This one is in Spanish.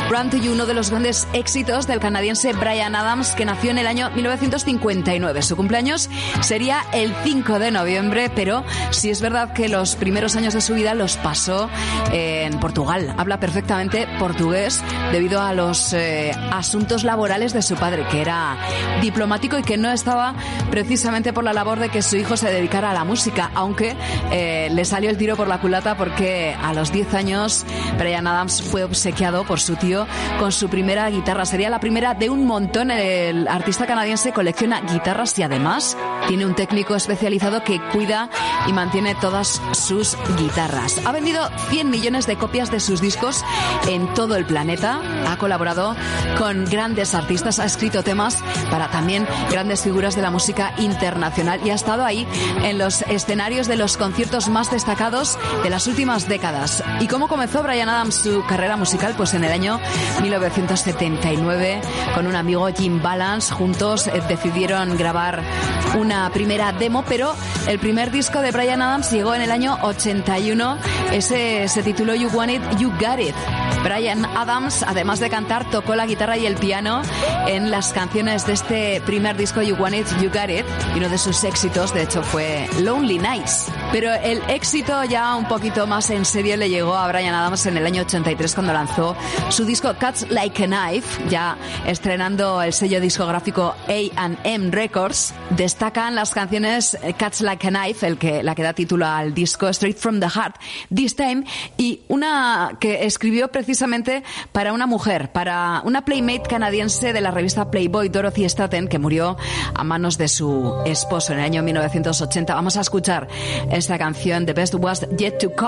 Run to You, uno de los grandes éxitos del canadiense Bryan Adams, que nació en el año 1959. Su cumpleaños sería el 5 de noviembre, pero sí es verdad que los primeros años de su vida los pasó en Portugal. Habla perfectamente portugués debido a los asuntos laborales de su padre, que era diplomático y que no estaba precisamente por la labor de que su hijo se dedicara a la música, aunque le salió el tiro por la culata porque a los 10 años Bryan Adams fue obsequiado por su tío con su primera guitarra. Sería la primera de un montón. El artista canadiense colecciona guitarras y además tiene un técnico especializado que cuida y mantiene todas sus guitarras. Ha vendido 100 millones de copias de sus discos en todo el planeta. Ha colaborado con grandes artistas, ha escrito temas para también grandes figuras de la música internacional y ha estado ahí en los escenarios de los conciertos más destacados de las últimas décadas. ¿Y cómo comenzó Bryan Adams su carrera musical? Pues en el año 1979 con un amigo, Jim Balance. Juntos decidieron grabar una primera demo, pero el primer disco de Bryan Adams llegó en el año 81. Ese se tituló You Want It, You Got It. Bryan Adams, además de cantar, tocó la guitarra y el piano en las canciones de este primer disco, You Want It, You Got It, y uno de sus éxitos, de hecho, fue Lonely Nights. Pero el éxito ya un poquito más en serio le llegó a Bryan Adams en el año 83 cuando lanzó su disco Cuts Like a Knife, ya estrenando el sello discográfico A&M Records. Destacan las canciones Cuts Like a Knife, la que da título al disco, Straight from the Heart, This Time, y una que escribió precisamente para una mujer, para una playmate canadiense de la revista Playboy, Dorothy Staten, que murió a manos de su esposo en el año 1980. Vamos a escuchar esta canción, The Best Was Yet to Come.